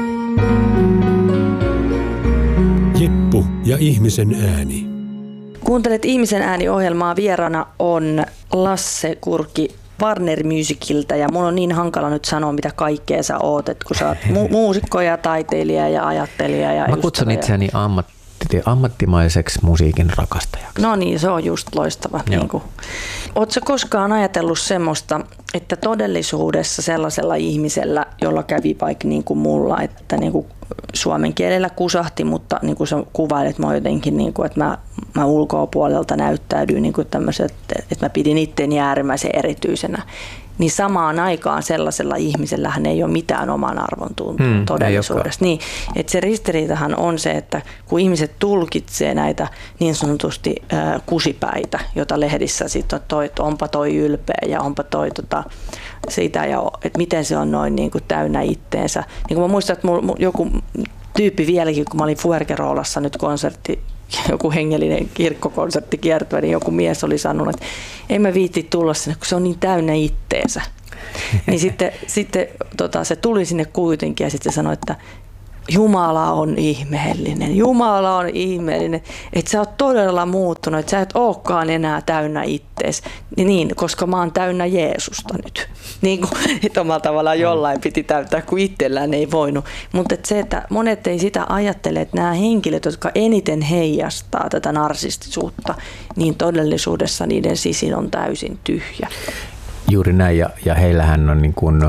Jeppu ja ihmisen ääni. Kuuntelet Ihmisen ääni-ohjelmaa, vieraana on Lasse Kurki Warner Musicilta ja mun on niin hankala nyt sanoa, mitä kaikkea sä oot, että kun sä oot muusikko ja taiteilija ja ajattelija ja mä kutsun itseäni ammattimaiseksi musiikin rakastajaksi. No niin, se on just loistava. Niin ootko koskaan ajatellut semmoista, että todellisuudessa sellaisella ihmisellä, jolla kävi vaikka niin kuin mulla, että niin kuin suomen kielellä kusahti, mutta niin kuin sä kuvailet, mä jotenkin, niin kuin, että mä ulkopuolelta näyttäydyin niin kuin tämmöiset, että mä pidin itteeni äärimmäisen erityisenä. Niin samaan aikaan sellaisella ihmisellähän ei ole mitään oman arvon tuntua todellisuudessa. Niin, että se ristiriitahan on se, että kun ihmiset tulkitsee näitä niin sanotusti kusipäitä, jota lehdissä sitten on että onpa toi ylpeä ja onpa toi sitä, ja että miten se on noin niin kuin täynnä itteensä. Niin kuin mä muistan, että joku tyyppi vieläkin, kun mä olin Fuergerolassa nyt joku hengellinen kirkkokonsertti kiertue, niin joku mies oli sanonut, että ei mä viitti tulla sinne, kun se on niin täynnä itteensä. Niin sitten se tuli sinne kuitenkin ja sitten se sanoi, että Jumala on ihmeellinen, Jumala on ihmeellinen, että sä oot todella muuttunut, että sä et olekaan enää täynnä ittees, niin, koska mä oon täynnä Jeesusta nyt. Niin kuin, että omalla tavallaan jollain piti täyttää, kun itsellään ei voinut. Mutta se, että monet ei sitä ajattele, että nämä henkilöt, jotka eniten heijastaa tätä narsistisuutta, niin todellisuudessa niiden sisin on täysin tyhjä. Juuri näin, ja heillähän on niin kuin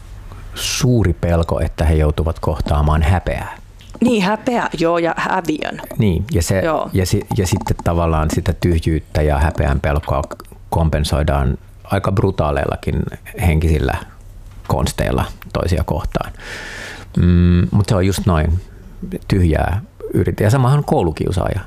suuri pelko, että he joutuvat kohtaamaan häpeää. Niin, häpeä, joo, ja häviön. Niin, ja sitten tavallaan sitä tyhjyyttä ja häpeän pelkoa kompensoidaan aika brutaaleillakin henkisillä konsteilla toisia kohtaan. Mutta se on just noin tyhjää yritä. Ja samahan koulukiusaaja.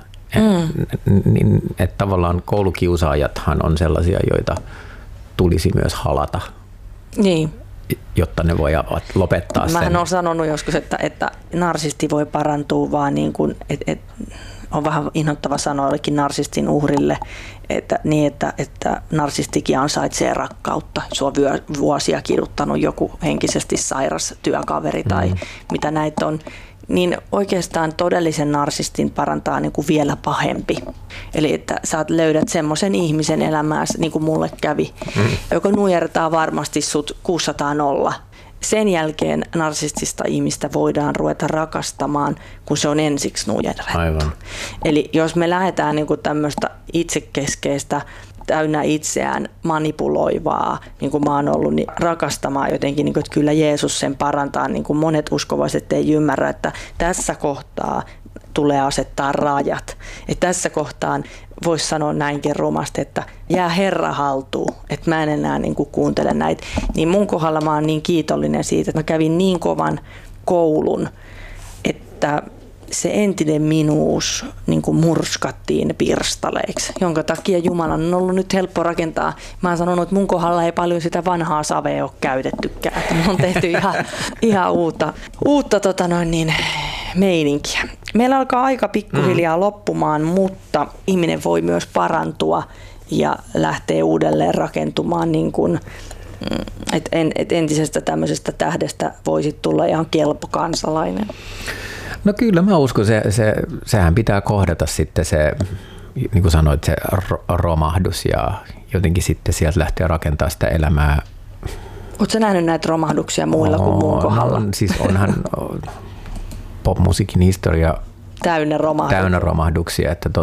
Että tavallaan koulukiusaajathan on sellaisia, joita tulisi myös halata. Niin. Jotta ne voivat lopettaa sen. Mähän olen sanonut joskus, että narsisti voi parantua vaan niin kuin, on vähän inhottava sanoa jollekin narsistin uhrille, että narsistikin ansaitsee rakkautta. Se on vuosia kiduttanut joku henkisesti sairas työkaveri tai mitä näitä on. Niin oikeastaan todellisen narsistin parantaa niin kuin vielä pahempi. Eli että sä löydät semmoisen ihmisen elämääsi, niin kuin mulle kävi, joka nujertaa varmasti sut 600-0. Sen jälkeen narsistista ihmistä voidaan ruveta rakastamaan, kun se on ensiksi nujerrettu. Aivan. Eli jos me lähdetään niin kuin tämmöistä itsekeskeistä, täynnä itseään manipuloivaa, niin kuin mä oon ollut, niin rakastamaan jotenkin, niin kuin, että kyllä Jeesus sen parantaa, niin kuin monet uskovaiset ei ymmärrä, että tässä kohtaa tulee asettaa rajat. Että tässä kohtaan voisi sanoa näinkin rumasti, että jää Herra haltuun, että mä en enää niin kuin kuuntele näitä. Niin mun kohdalla mä oon niin kiitollinen siitä, että mä kävin niin kovan koulun, että se entinen minuus niin kuin murskattiin pirstaleiksi, jonka takia Jumalan on ollut nyt helppo rakentaa. Mä oon sanonut, että mun kohdalla ei paljon sitä vanhaa savea ole käytettykään. Että on tehty ihan uutta meininkiä. Meillä alkaa aika pikkuhiljaa loppumaan, mutta ihminen voi myös parantua ja lähtee uudelleen rakentumaan niin kuin, että entisestä tämmöisestä tähdestä voisi tulla ihan kelpo kansalainen? No kyllä mä uskon, sehän pitää kohdata sitten se, niin kuin sanoit, se romahdus ja jotenkin sitten sieltä lähtee rakentamaan sitä elämää. Oletko nähnyt näitä romahduksia muilla kuin muun kohdalla? No, siis onhan popmusiikin historia täynnä romahduksia. Että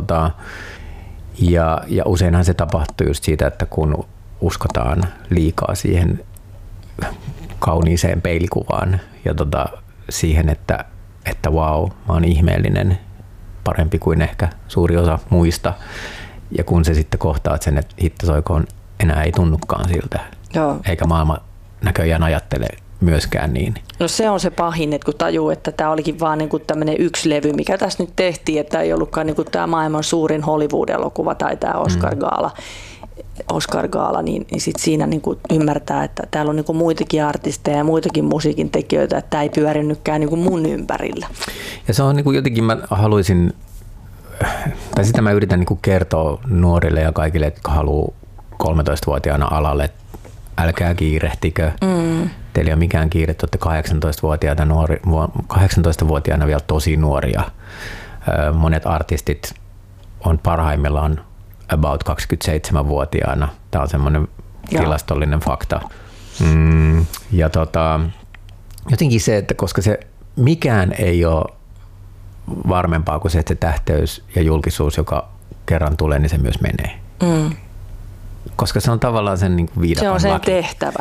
ja useinhan se tapahtuu just siitä, että kun uskotaan liikaa siihen kauniiseen peilikuvaan ja siihen, että vau, mä oon ihmeellinen, parempi kuin ehkä suuri osa muista. Ja kun se sitten kohtaat sen, että hittosoikoon enää ei tunnukaan siltä, joo, eikä maailma näköjään ajattele myöskään niin. No se on se pahin, että kun tajuu, että tämä olikin vaan niin kuin tämmöinen yksi levy, mikä tässä nyt tehtiin, että ei ollutkaan niin kuin tämä maailman suurin Hollywood-elokuva tai tämä Oscar-gaala, niin sit siinä niin kuin ymmärtää, että täällä on niin kuin muitakin artisteja ja muitakin musiikin tekijöitä, että tämä ei pyörinytkään niin kuin mun ympärillä. Ja se on niin kuin jotenkin, mä haluaisin, tai sitä mä yritän niin kuin kertoa nuorille ja kaikille, jotka haluaa 13-vuotiaana alalle, että älkää kiirehtikö. Teillä ei ole mikään kiire, te olette 18-vuotiaana vielä tosi nuoria. Monet artistit on parhaimmillaan about 27-vuotiaana. Tämä on semmoinen tilastollinen fakta. Ja jotenkin se, että koska se mikään ei ole varmempaa kuin se, että se tähteys ja julkisuus, joka kerran tulee, niin se myös menee. Koska se on tavallaan sen niin viidakon se on sen laki. Tehtävä.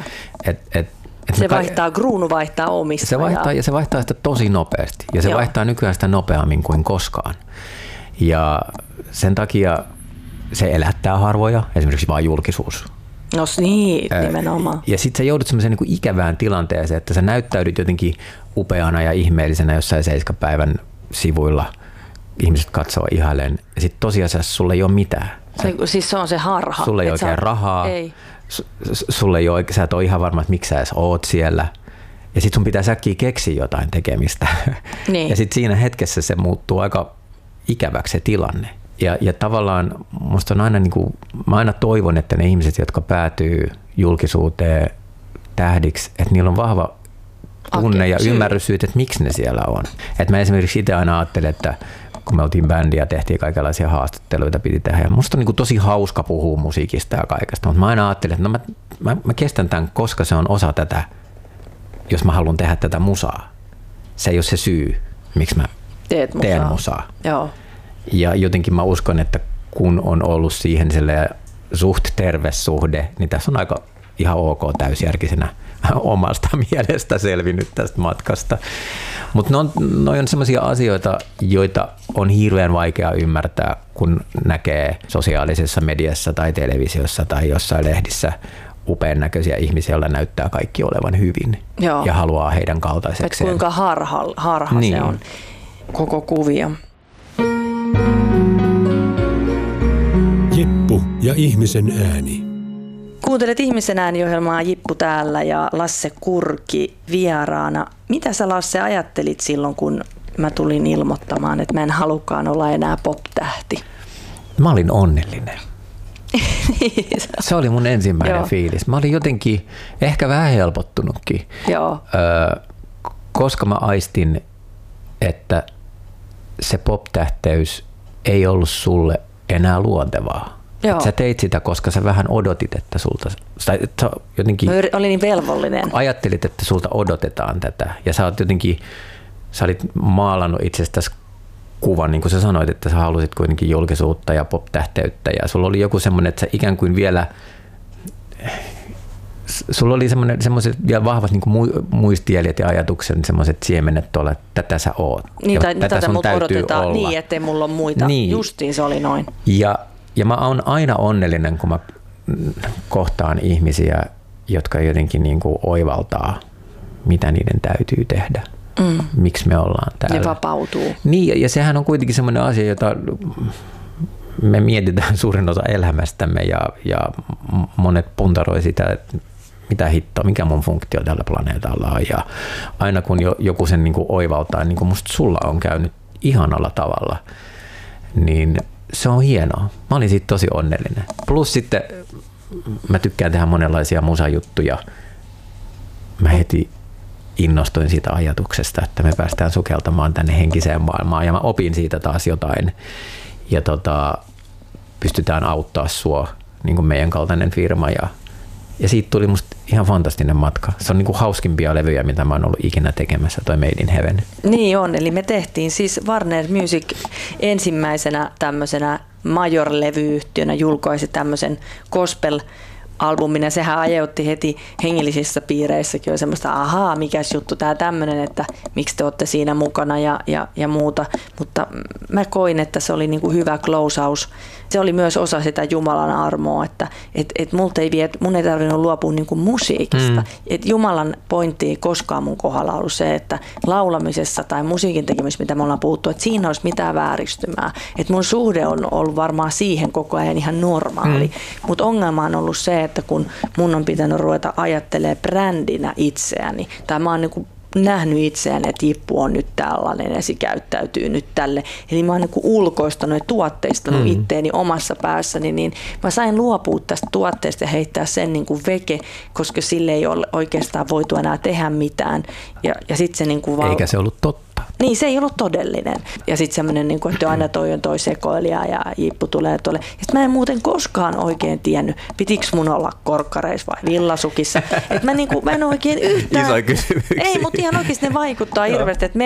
Kruunu vaihtaa omistajaa. Se vaihtaa sitä tosi nopeasti. Ja se vaihtaa nykyään sitä nopeammin kuin koskaan. Ja sen takia se elättää harvoja, esimerkiksi vain julkisuus. No niin, nimenomaan. Ja sitten sä joudut semmoiseen niin kuin ikävään tilanteeseen, että sä näyttäydyt jotenkin upeana ja ihmeellisenä jossain Seiskapäivän sivuilla. Ihmiset katsoo ihailen. Ja sitten tosiasiassa sulla ei ole mitään. Siis se on se harha. Sulla ei oikein rahaa. Ei. Sulle ei ole, sä et ole ihan varma, että miksi sä edes oot siellä. Ja sitten sun pitää säkkiä keksiä jotain tekemistä. Niin. Ja sitten siinä hetkessä se muuttuu aika ikäväksi se tilanne. Ja tavallaan musta on aina, mä aina toivon, että ne ihmiset, jotka päätyy julkisuuteen tähdiksi, että niillä on vahva tunne ja ymmärrys siitä, että miksi ne siellä on. Et mä esimerkiksi itse aina ajattelen, että kun me oltiin bändiä ja tehtiin kaikenlaisia haastatteluita, piti tehdä. Ja musta on tosi hauska puhua musiikista ja kaikesta, mutta mä aina ajattelin, että mä kestän tämän, koska se on osa tätä, jos mä haluan tehdä tätä musaa. Se ei ole se syy, miksi mä teen musaa. Joo. Ja jotenkin mä uskon, että kun on ollut siihen suht terve suhde, niin tässä on aika ihan ok täysjärkisenä omasta mielestä selvinnyt tästä matkasta. Mutta noi on sellaisia asioita, joita on hirveän vaikea ymmärtää, kun näkee sosiaalisessa mediassa tai televisiossa tai jossain lehdissä upean näköisiä ihmisiä, joilla näyttää kaikki olevan hyvin. Joo. Ja haluaa heidän kaltaisekseen. Kuinka harha niin. Se on koko kuvio. Jippu ja ihmisen ääni. Kuuntelet Ihmisen ääni-ohjelmaa, Jippu täällä ja Lasse Kurki vieraana. Mitä sä, Lasse, ajattelit silloin, kun mä tulin ilmoittamaan, että mä en halukaan olla enää pop-tähti? Mä olin onnellinen. Se oli mun ensimmäinen fiilis. Mä olin jotenkin ehkä vähän helpottunutkin, koska mä aistin, että se pop-tähteys ei ollut sulle enää luontevaa. Sä teit sitä, koska sä vähän odotit, että sulta... Sä jotenkin olin niin velvollinen. Ajattelit, että sulta odotetaan tätä. Ja sä olit maalannut itsestäsi kuvan, niin kuin sä sanoit, että sä halusit kuitenkin julkisuutta ja pop-tähteyttä. Ja sulla oli joku semmoinen, että sä ikään kuin vielä... Sulla oli semmoiset vielä vahvat niin kuin muistijäljet ja ajatuksen semmoiset siemenet tuolla, että tätä sä oot. Niin, tätä sun täytyy olla. Niin, ettei mulla ole muita. Niin. Justiin se oli noin. Ja mä oon aina onnellinen, kun mä kohtaan ihmisiä, jotka jotenkin niin kuin oivaltaa, mitä niiden täytyy tehdä. Miksi me ollaan täällä. Ne vapautuu. Niin, ja sehän on kuitenkin semmoinen asia, jota me mietitään suurin osa elämästämme ja monet puntaroi sitä, että mitä hittoa, mikä mun funktio tällä planeetalla on. Ja aina kun joku sen niin kuin oivaltaa, niin kuin musta sulla on käynyt ihanalla tavalla, niin se on hienoa. Mä olin siitä tosi onnellinen. Plus sitten mä tykkään tehdä monenlaisia musajuttuja. Mä heti innostuin siitä ajatuksesta, että me päästään sukeltamaan tänne henkiseen maailmaan ja mä opin siitä taas jotain. Ja pystytään auttaa sua, niin kuin meidän kaltainen firma. Ja siitä tuli musta ihan fantastinen matka. Se on niin kuin hauskimpia levyjä, mitä mä oon ollut ikinä tekemässä, toi Made in Heaven. Niin on, eli me tehtiin siis Warner Music ensimmäisenä tämmöisenä major-levyyhtiönä julkaisi tämmöisen gospel-albumin, ja sehän aiheutti heti hengellisissä piireissäkin jo semmoista, ahaa, mikäs juttu tää tämmönen, että miksi te olette siinä mukana ja muuta, mutta mä koin, että se oli niinku hyvä closeaus. Se oli myös osa sitä Jumalan armoa, että mun ei tarvinnut luopua niinku musiikista. Et Jumalan pointti ei koskaan mun kohdalla ollut se, että laulamisessa tai musiikin tekemisessä, mitä me ollaan puhuttu, että siinä olisi mitään vääristymää. Et mun suhde on ollut varmaan siihen koko ajan ihan normaali. Mutta ongelma on ollut se, että kun mun on pitänyt ruveta ajattelemaan brändinä itseäni, tai mä oon niinku nähnyt itseään, että Jippu on nyt tällainen ja se käyttäytyy nyt tälle. Eli mä oon niin kuin ulkoistanut ja tuotteistanut itteeni omassa päässäni, niin mä sain luopua tästä tuotteesta ja heittää sen niin kuin veke, koska sille ei ole oikeastaan voitu enää tehdä mitään. Ja sit se niin kuin eikä se ollut totta. Niin, se ei ollut todellinen. Ja sitten semmoinen, niin että aina toi on toi sekoilija ja Jippu tulee tuolle. Ja sitten mä en muuten koskaan oikein tiennyt, pitikö mun olla korkkareissa vai villasukissa. Että mä en oikein yhtään. Isoja kysymyksiä. Ei, mutta ihan oikeasti ne vaikuttaa hirveästi, että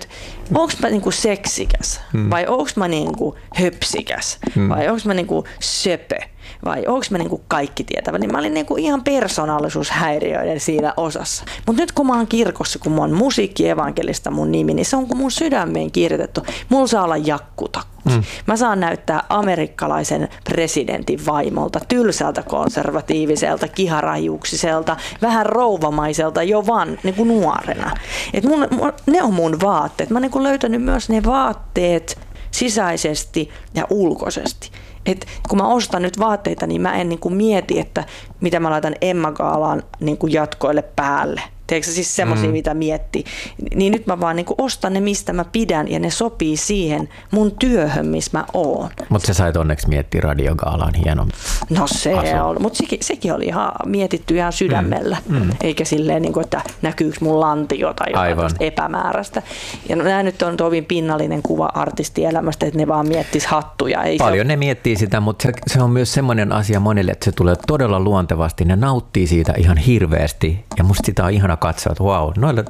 onko mä niinku seksikäs vai onko mä niinku höpsikäs vai onko mä niinku söpö. Vai onko mä niinku kaikki tietävä, niin mä olin niinku ihan persoonallisuushäiriöiden siinä osassa. Mutta nyt kun mä oon kirkossa, kun mä oon musiikkievankelista mun nimi, niin se on kun mun sydämeen kirjoitettu. Mulla saa olla jakkutakki. Mä saan näyttää amerikkalaisen presidentin vaimolta, tylsältä konservatiiviselta, kiharajuuksiselta, vähän rouvamaiselta jo vaan niinku nuorena. Et ne on mun vaatteet. Mä oon niinku löytänyt myös ne vaatteet sisäisesti ja ulkoisesti. Et kun mä ostan nyt vaatteita, niin mä en niinku mieti, että mitä mä laitan Emma Gaalaan niinku jatkoille päälle. Tiedätkö siis semmoisia, mitä miettii. Niin nyt mä vaan niinku ostan ne, mistä mä pidän, ja ne sopii siihen mun työhön, missä mä oon. Mutta sä sait onneksi miettiä radiogaalaan hienon. No se on, mutta sekin oli ihan mietitty ihan sydämellä. Eikä silleen, niinku, että näkyykö mun lantio tai jotain epämääräistä. Ja nämä nyt on tovin pinnallinen kuva artistielämästä, että ne vaan miettis hattuja. Paljon ne miettii sitä, mutta se on myös semmoinen asia monelle, että se tulee todella luontevasti. Ne nauttii siitä ihan hirveästi, ja musta sitä on ihana katsoa, että vau,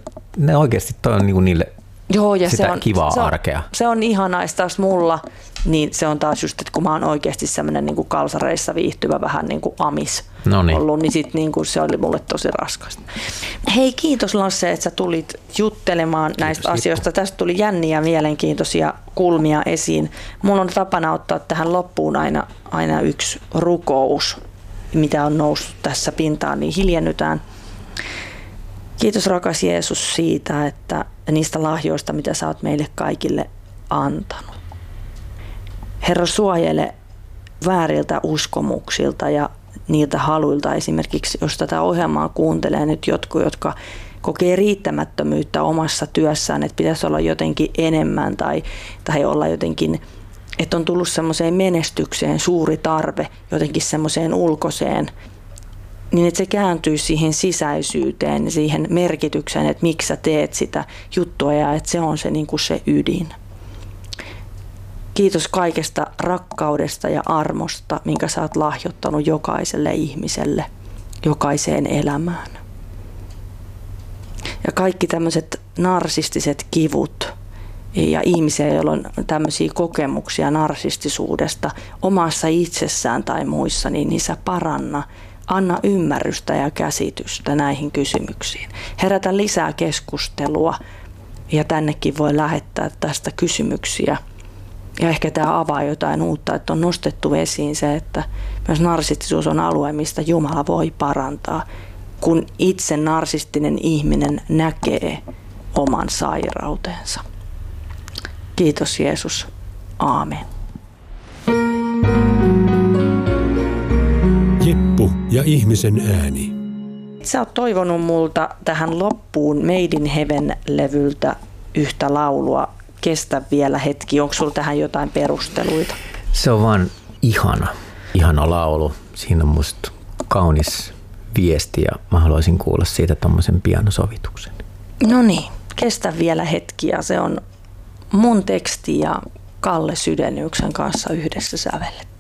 ne oikeasti toi on niinku niille sitä kivaa arkea. Se on ihanaista taas mulla, niin se on taas just, että kun mä oon oikeasti semmoinen niinku kalsareissa viihtyvä vähän niinku amis ollut, niin sit niinku se oli mulle tosi raskasta. Hei, kiitos Lasse, että sä tulit juttelemaan näistä asioista. Tästä tuli jänniä mielenkiintoisia kulmia esiin. Mulla on tapana ottaa tähän loppuun aina yksi rukous, mitä on noussut tässä pintaan, niin hiljennytään. Kiitos rakas Jeesus siitä, että niistä lahjoista, mitä sä oot meille kaikille antanut. Herra, suojele vääriltä uskomuksilta ja niiltä haluilta esimerkiksi, jos tätä ohjelmaa kuuntelee nyt jotkut, jotka kokee riittämättömyyttä omassa työssään, että pitäisi olla jotenkin enemmän tai olla jotenkin, että on tullut semmoiseen menestykseen suuri tarve, jotenkin semmoiseen ulkoiseen, niin että se kääntyy siihen sisäisyyteen, siihen merkitykseen, että miksi sä teet sitä juttua ja että se on se, niin kuin se ydin. Kiitos kaikesta rakkaudesta ja armosta, minkä sä oot lahjoittanut jokaiselle ihmiselle, jokaiseen elämään. Ja kaikki tämmöiset narsistiset kivut ja ihmisiä, joilla on tämmöisiä kokemuksia narsistisuudesta omassa itsessään tai muissa, niin niissä paranna. Anna ymmärrystä ja käsitystä näihin kysymyksiin. Herätä lisää keskustelua ja tännekin voi lähettää tästä kysymyksiä. Ja ehkä tämä avaa jotain uutta, että on nostettu esiin se, että myös narsistisuus on alue, mistä Jumala voi parantaa, kun itse narsistinen ihminen näkee oman sairautensa. Kiitos Jeesus. Aamen. Jippu ja ihmisen ääni. Sä oot toivonut multa tähän loppuun Made in Heaven-levyltä yhtä laulua. Kestä vielä hetki. Onko sulla tähän jotain perusteluita? Se on vaan ihana laulu. Siinä on musta kaunis viesti ja mä haluaisin kuulla siitä tommosen pianosovituksen. No niin, kestä vielä hetki ja se on mun teksti ja Kalle Sydenyksen kanssa yhdessä sävelletty.